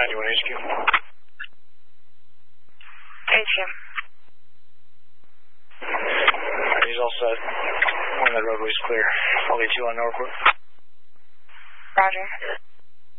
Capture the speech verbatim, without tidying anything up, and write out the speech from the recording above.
ninety-one H Q. H Q. Alright, he's all set. One of that roadway's clear. I'll get you on Norwood. Roger.